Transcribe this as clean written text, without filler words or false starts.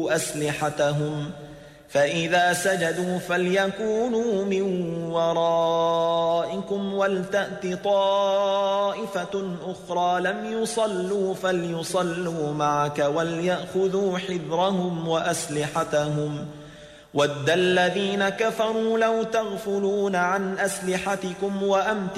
خذوا أسلحتهم فإذا سجدوا فليكونوا من ورائكم ولتأت طائفة أخرى لم يصلوا فليصلوا معك وليأخذوا حذرهم وأسلحتهم ود الذين كفروا لو تغفلون عن أسلحتكم وأمتعتكم